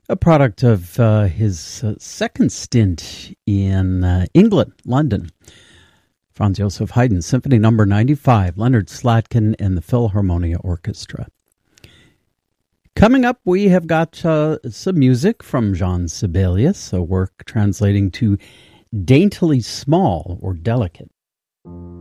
A product of his second stint in England, London. Franz Joseph Haydn, Symphony No. 95, Leonard Slatkin and the Philharmonia Orchestra. Coming up, we have got some music from Jean Sibelius, a work translating to daintily small or delicate.